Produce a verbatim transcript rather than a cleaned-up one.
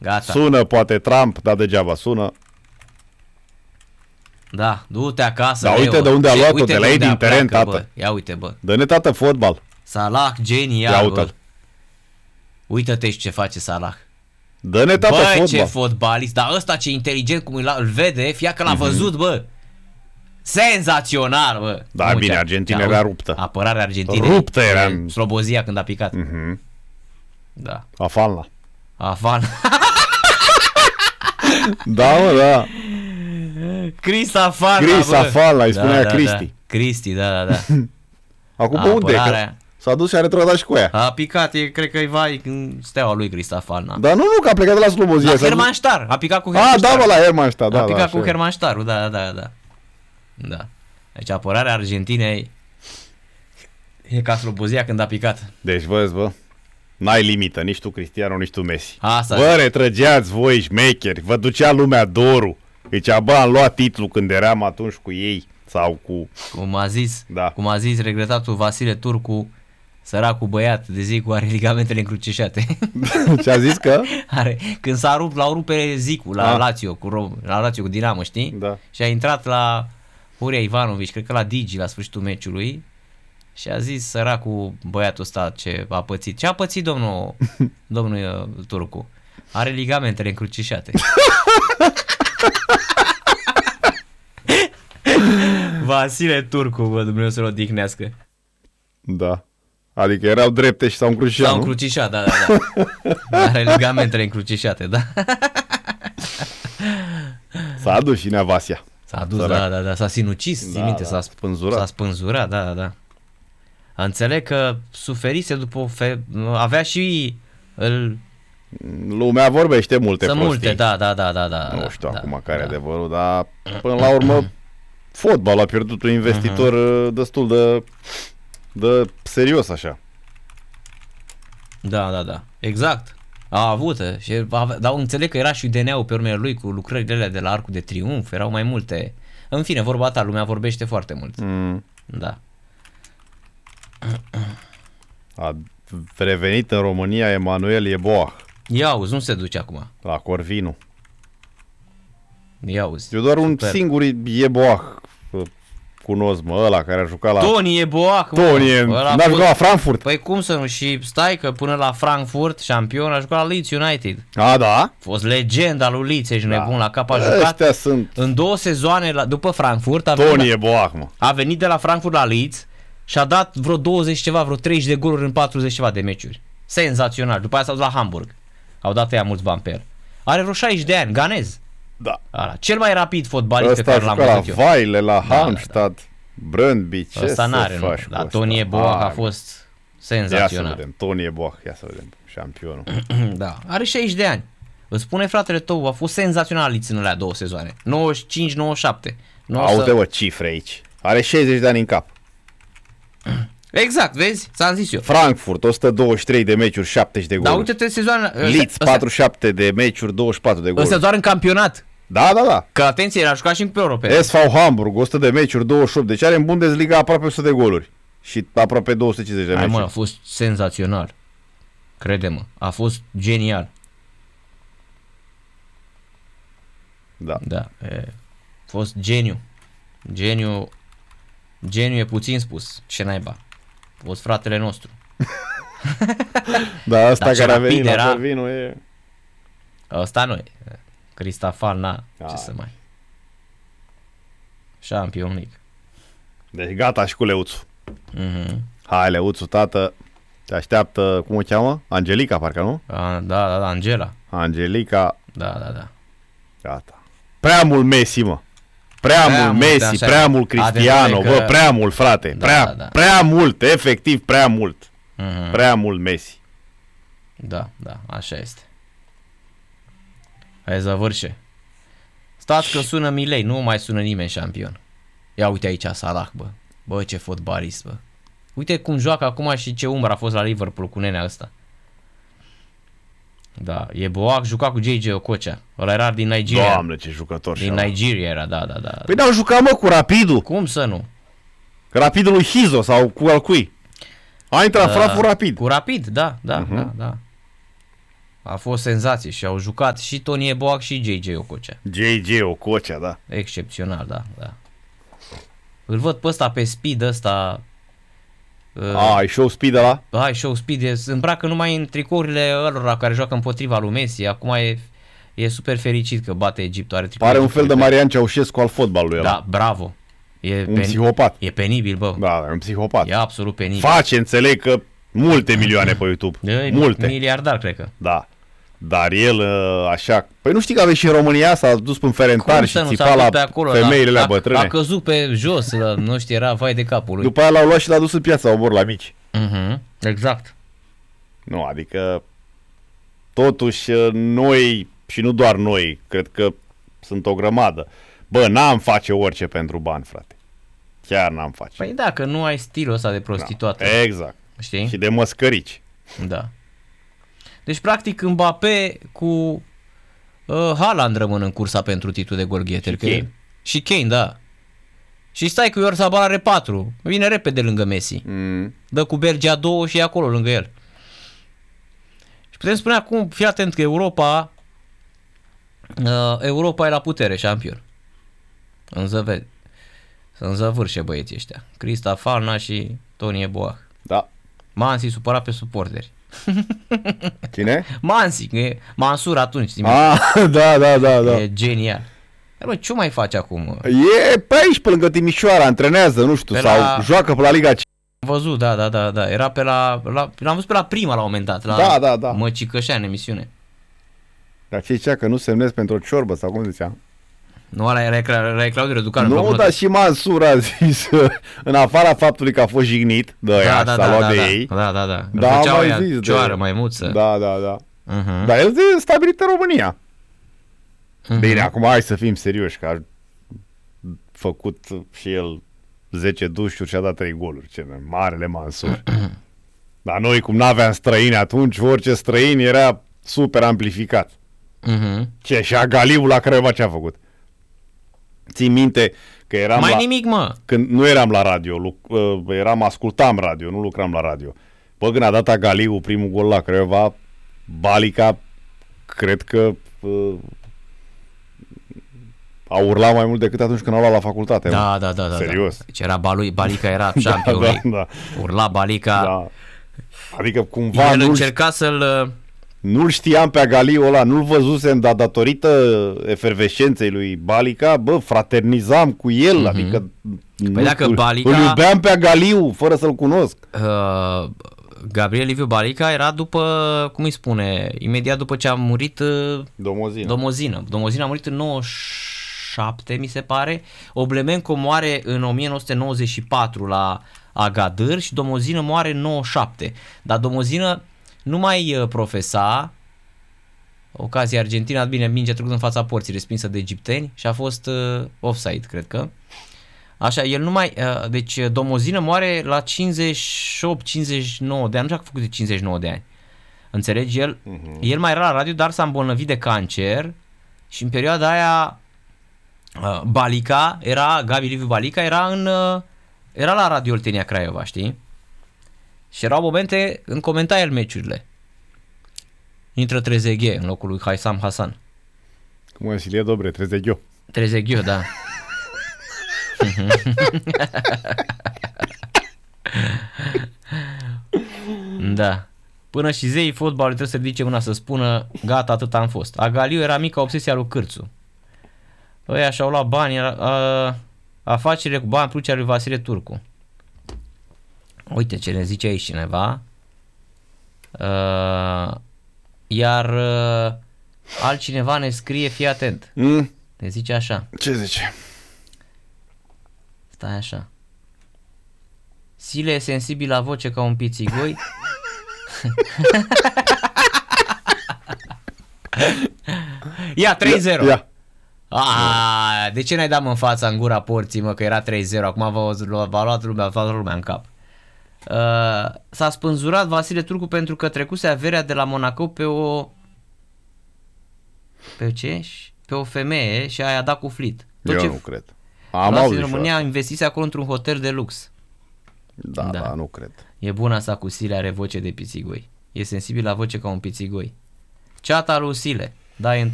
Gata. Sună poate Trump, dar degeaba sună. Da, du-te acasă. Dar uite Leo. de unde a Ce- luat-o, uite de la ei unde din teren, pleacă, tată. Bă. Ia uite, bă. Dă-ne, tată, fotbal. Salah, genial, Ia bă. uite-l. Uită-te și ce face Salah. Dă-ne, tată, Bă, fotbal. ce fotbalist. Dar ăsta ce inteligent cum îl, îl vede, fia că l-a văzut, bă. Senzațional, bă. Da, Nu, bine, ce-a- Argentina ce-a- era ruptă. Apărarea Argentinei. Ruptă era. E Slobozia când a picat. Mhm. Da. Afalna. Afan. Da, mă, da. Chris Afan. Chris bă. Afan, îi spunea da, Cristi. Da. Cristi, da, da, da. Acum pe unde e? Că Apărarea. s-a dus și a retrogradat și cu ea. A picat, e, cred că e vai în steaua lui Cristafal. Dar nu, nu, că a plecat de la Slobozia. La s-a dus- Hermannstadt, a picat cu Ah, Hermannstadt. da, bă, la Hermannstadt, da, a picat da, cu așa e. Hermannstadt, da, da, da. Da. Deci apărarea Argentinei e ca Slobozia când a picat. Deci, văzi, bă, n-ai limită, nici tu Cristiano, nici tu Messi. Asta Vă retrăgeați voi, șmecheri, vă ducea lumea dorul. Zicea, bă, am luat titlul când eram atunci cu ei sau cu... cum a zis, Da. cum a zis regretatul Vasile Turcu, săracul băiat de Zicu are ligamentele încrucișate. Ce-a zis că? Are, când s-a rupt, l-au rupt pe Zicu la Ah. Lazio cu Rom, la Lazio cu Dinamo, știi? Da. Și a intrat la Horia Ivanovici, cred că la Digi la sfârșitul meciului și a zis săracul băiatul ăsta ce a pățit. Ce a pățit domnul, domnul uh, Turcu? Are ligamentele încrucișate. Vasile Turcu, bă, Dumnezeu să-l odihnească. Da. Adică erau drepte și s-au încrucișat, S-au nu? încrucișat, da, da, da. Are ligamentele încrucișate, da. S-a dus și Neavasia. S-a dus, Sărac. da, da, da, s-a sinucis, ții Da, minte, da, s-a spânzurat. S-a spânzurat, da, da, da. Înțeleg că suferise după o fe... avea și îl... Lumea vorbește multe Sunt prostii. multe, da, da, da, da, da. Nu da, știu da, acum care da. e adevărul, dar până la urmă fotbal a pierdut un investitor uh, destul de, de serios așa. Da, da, da. Exact. A avut, eh, și avea, dar înțeleg că era și U D N-ul pe urmele lui cu lucrările alea de la Arcul de Triunf, erau mai multe. În fine, vorba ta, lumea vorbește foarte mult. Mm. Da. A revenit în România Emanuel Yeboah Ia auzi, nu se duce acum. la Corvinu. Ia auzi. Eu doar un Super. singur Yeboah cunosc, mă, ăla care a jucat la... Toni e boac, mă. Toni, e- Ăla a n-a fost- jucat la Frankfurt. Păi cum să nu, și stai că până la Frankfurt, șampion, a jucat la Leeds United. A, da? A fost legenda lui Leeds, ești Da. nebun, la cap a jucat Ăștia sunt în două sezoane la, după Frankfurt. A venit, Toni la, Yeboah, mă. a venit de la Frankfurt la Leeds și a dat vreo douăzeci ceva, vreo treizeci de goluri în patruzeci ceva de meciuri. Senzațional. După aia s-a dus la Hamburg. Au dat ăia mulți bani pe el. Are vreo șaizeci de ani, ganez. Da. Ala, cel mai rapid fotbalist pe Ăsta a care l-am jucat la văzut eu. Vaile, la da, Halmstad, Brøndby, ce Ăsta să n-are, nu. faci cu La ăsta? Toni Yeboah a Hai, fost Ia să senzațional. vedem, Toni Yeboah, ia să vedem, șampionul. Da, are șaizeci de ani. Îți spune fratele tău, a fost senzațional Leeds în alea două sezoane. nouăzeci și cinci nouăzeci și șapte. Nu o să- Aude, bă, cifre aici. Are șaizeci de ani în cap. Exact, vezi? Ți-am zis eu. Frankfurt, o sută douăzeci și trei de meciuri, șaptezeci de Dar goluri. uite-te sezoanele. Leeds, patruzeci și șapte de meciuri, douăzeci și patru de Ăsta goluri. doar în campionat. Da, da, da. Că atenție, el a jucat și în cupe europene. S V Hamburg, o sută de meciuri, douăzeci și opt. Deci are în Bundesliga aproape o sută de goluri. Și aproape două sute cincizeci de Hai mă, a meciuri. fost senzațional. Crede-mă, a fost genial. Da. Da, e, a fost geniu. Geniu, geniu e puțin spus. Ce naiba. A fost fratele nostru. Da, ăsta Dar ce care a rapid venit la era. Corvinu e... Ăsta nu e. Cristafal, na, ce Ah. să mai. Champion League. Deci gata și cu Leuțu. Mhm. Hai, Leuțu, tată, te așteaptă, cum o cheamă? Angelica, parcă, nu? A, da, da, da, Angela. Angelica, Da, da, da. gata. Prea mult Messi, mă. Prea, Prea mult mult, Messi, așa prea e. mult Cristiano, Adevărul e bă, că- prea mult, frate. Da, prea, da, da. prea mult, efectiv, prea mult. Mhm. Prea mult Messi. Da, da, așa este. Hai zăvârșe. Stați că sună Milei, nu mai sună nimeni șampion. Ia uite aici Salah, bă. Bă, ce fotbalist, bă. Uite cum joacă acum și ce umăr a fost la Liverpool cu nenea ăsta. Da, e Boac, juca cu J J Okocha. Ăla era din Nigeria. Doamne, ce jucător și Din ăla. Nigeria era, da, da, da. Păi n-au jucat, mă, cu Rapidul. Cum să nu? Rapidul lui Hizo sau cu al cui. A intrat Da, Frankfurt Rapid. Cu Rapid, da, da, Mhm. da, da. A fost senzație și au jucat și Tony Eboac și J J Okocha. J J Okocha, da. Excepțional, da, da. Îl văd pe ăsta pe speed ăsta. A, ai show speed ăla? Ai show speed, se îmbracă numai în tricourile ălora care joacă împotriva lui Messi. Acum e, e super fericit că bate Egiptul. Are pare un fel de Marian Ceaușescu al fotbalului ăla. Da, bravo. E un pen... psihopat. E penibil, bă. Da, e un psihopat. E absolut penibil. Face, înțeleg că multe milioane pe YouTube. E, multe. Miliardar, cred că. Da. Dar el, așa... Păi nu știi că aveți și în România, s-a dus în Ferentar și țipa la acolo, femeile la, la bătrâne. A căzut pe jos, la, nu știu, era vai de capul lui. După aia l-au luat și l-a dus în piața Obor la mici. Uh-huh. Exact. Nu, adică totuși noi, și nu doar noi, cred că sunt o grămadă. Bă, n-am face orice pentru bani, frate. Chiar n-am face. Păi da, că nu ai stilul ăsta de prostituată. Da, exact. Știi? Și de măscărici. Da. Deci, practic, Mbappé cu uh, Haaland rămân în cursa pentru titlul de golgheter. Și că Kane. Și Kane, da. Și stai cu Oyarzabal are patru. Vine repede lângă Messi. Mm. Dă cu Belgia două și e acolo lângă el. Și putem spune acum, fii atent că Europa uh, Europa e la putere, șampion. Înzăve, să înzăvârșe băieții ăștia. Crista Falna și Tony Eboac. Da. Mansi supărat pe suporteri. Cine? Mansi, că e Mansur atunci. Ah, da, da, da, da. E genial. Dar bă, ce mai face acum? E pe aici, pe lângă Timișoara, antrenează, nu știu, Pe sau la... joacă pe la Liga cinci. Am văzut, da, da, da, da. Era pe la, la l-am văzut pe la Prima la un moment dat, la Da, da, da. Măcicășea în emisiune. Dar ce zicea că nu semnezi pentru o ciorbă sau cum zicea? Nu, ăla era, era Claudiu Răducanu. Nu, dar și Mansur a zis, în afara faptului că a fost jignit de aia, da, s-a da, luat da, de da, ei. Da, da, da. Da, Făceau mai ea zis cioară, de... maimuță. Da, da, da. Uh-huh. Dar el e stabilit în România. Uh-huh. Bine, acum hai să fim serioși, că a făcut și el zece dușuri și a dat trei goluri. Ce marele Mansur. Dar noi, cum n-aveam străini atunci, orice străin era super amplificat. Uh-huh. Ce, și a Galiu la Craiova ce a făcut? Ții minte că eram Mai la... nimic, mă. Când nu eram la radio, luc... eram, ascultam radio, nu lucram la radio. Bă, când a dat a Galiu primul gol la Craiova, Balica, cred că uh, a urlat mai mult decât atunci când a luat la facultate. Da, mă. da, da, da. Serios. Da. Deci era Balu, Balica era șampion. da, da, da. Urla Balica. Da. Adică cumva El nu-l, încerca să-l... nu-l știam pe Galiu ăla, nu-l văzusem, dar datorită efervescenței lui Balica, bă, fraternizam cu el, Mhm. adică Păi nu, dacă îl, Balica- îl iubeam pe Galiu fără să-l cunosc. Uh, Gabriel Liviu Balica era după, cum îi spune, imediat după ce a murit uh, Domozina. Domozina. Domozina a murit în nouăzeci și șapte, mi se pare. Oblemenco moare în o mie nouă sute nouăzeci și patru la Agadir și Domozină moare în nouăzeci și șapte. Dar Domozină nu mai uh, profesa. Ocazia Argentina, bine, minge trecut în fața porții, respinsă de egipteni și a fost uh, offside, cred că. Așa, el nu mai, uh, deci Domozină moare la cincizeci și opt cincizeci și nouă de ani, nu știu că a făcut de cincizeci și nouă de ani. Înțelegi? El, uh-huh. el mai era la radio, dar s-a îmbolnăvit de cancer și în perioada aia uh, Balica, era, Gabi Liviu Balica, era în uh, era la Radio Oltenia Craiova, știi? Și erau momente în comenta el meciurile. Intră Trezeguet în locul lui Haisam Hasan. Cum e Silie Dobre, Trezeguet. Trezeguet, da. Da. Până și zeii fotbalului trebuie să ridice mâna să spună gata, atât am fost. Agaliu era mica obsesia lui Cârțu. Ăia și-au luat bani, a, afacerile cu bani plucea lui Vasile Turcu. Uite ce ne zice aici cineva. Uh, iar uh, altcineva ne scrie, fii atent. Mm? Ne zice așa. Ce zice? Stai așa. Sile e sensibil la voce ca un pițigoi. Ia trei zero. Ia, ia. Ah, de ce n-ai dat în fața în gura porții, mă, că era trei zero, acum v-a, v-a luat lumea, v-a luat lumea în cap. Uh, s-a spânzurat Vasile Turcu pentru că trecuse averea de la Monaco pe o... Pe ce? Pe o femeie și aia a dat cu flit. Eu ce nu cred. Am Luați auzit în și România, asta. investise acolo într-un hotel de lux. Da, Da. da, nu cred. E bună asta cu Sile, are voce de pițigoi. E sensibil la voce ca un pițigoi. Ceata lui Sile. Da, e într